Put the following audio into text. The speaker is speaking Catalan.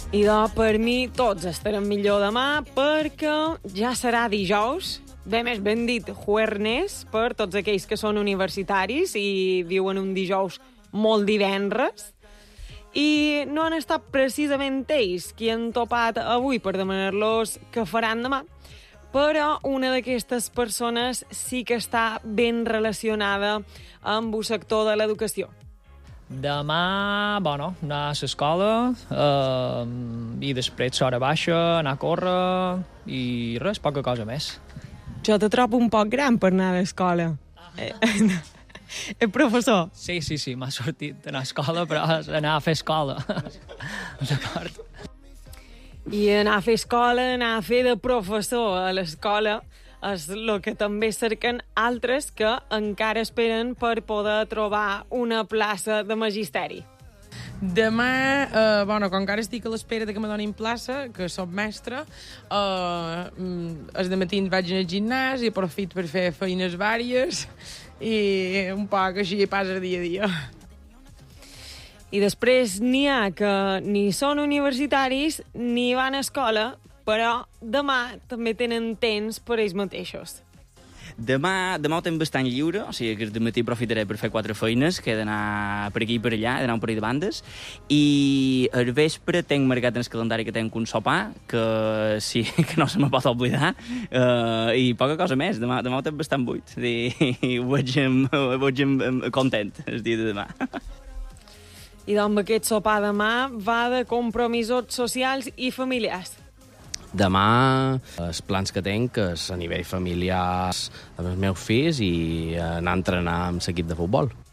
I per mi tots estarem millor demà perquè ja serà dijous, més ben dit, juernes, per tots aquells que són universitaris i viuen un dijous molt divendres. I no han estat precisament ells qui han topat avui per demanar-los què faran demà, però una d'aquestes persones sí que està ben relacionada amb el sector de l'educació. Demà, anar a l'escola i després l'hora baixa, anar a córrer i res, poca cosa més. Jo te trobo un poc gran per anar a l'escola. El professor. Sí, m'ha sortit anar a escola, però anar a fer escola. D'acord. I anar a fer escola, anar a fer de professor a l'escola és el que també cerquen altres que encara esperen per poder trobar una plaça de magisteri. Demà, com que encara estic a l'espera que me donin plaça, que soc mestra, els dematins vaig al gimnàs i aprofito per fer feines vàries i un poc així passa dia a dia. I després n'hi ha que ni són universitaris ni van a escola, però demà també tenen temps per ells mateixos. Demà ho tinc bastant lliure, o sigui que de matí aprofitaré per fer 4 feines, que he d'anar per aquí i per allà, he d'anar un parell de bandes, i al vespre tinc marcat en el calendari que tinc un sopar, que sí, que no se me pot oblidar, i poca cosa més. Demà ho tinc bastant buit, i ho veig content el dia de demà. I doncs aquest sopar demà va de compromisos socials i familiars. Demà els plans que tinc és a nivell familiar amb els meus fills i anar a entrenar amb l'equip de futbol.